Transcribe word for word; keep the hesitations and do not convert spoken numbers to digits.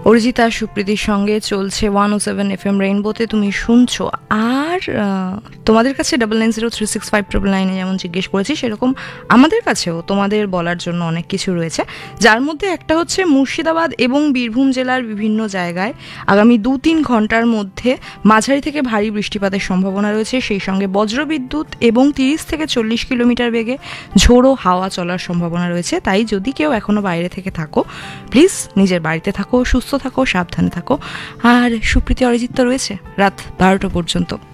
অরিজিতা সুপ্রীতির সঙ্গে চলছে ওয়ান ও seven F M রেইনবোতে, তুমি শুনছো। আর তোমাদের কাছে double nine zero three six five triple নাইনে যেমন জিজ্ঞেস করেছি, সেরকম আমাদের কাছেও তোমাদের বলার জন্য অনেক কিছু রয়েছে, যার মধ্যে একটা হচ্ছে মুর্শিদাবাদ এবং বীরভূম জেলার বিভিন্ন জায়গায় আগামী দু তিন ঘন্টার মধ্যে মাঝারি থেকে ভারী বৃষ্টিপাতের সম্ভাবনা রয়েছে, সেই সঙ্গে বজ্রবিদ্যুৎ এবং তিরিশ থেকে চল্লিশ কিলোমিটার বেগে ঝোড়ো হাওয়া চলার সম্ভাবনা রয়েছে। তাই যদি কেউ এখনও বাইরে থেকে থাকো, প্লিজ নিজের বাড়িতে থাকো, সুস্থ থাকো, সাবধানে থাকো। আর সুপ্রীতি অরিজিৎ তো রয়েছে রাত বারোটা পর্যন্ত।